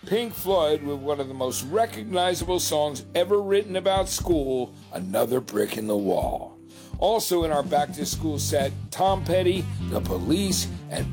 Pink Floyd with one of the most recognizable songs ever written about school, Another Brick in the Wall. Also in our back to school set, Tom Petty, The Police, and